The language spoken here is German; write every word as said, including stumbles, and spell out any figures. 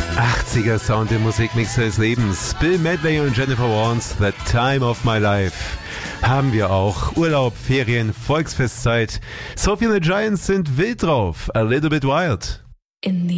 achtziger Sound im Musikmixer des Lebens. Bill Medley und Jennifer Warnes, The Time of My Life. Haben wir auch. Urlaub, Ferien, Volksfestzeit. Sophie and the Giants sind wild drauf. A little bit wild. In the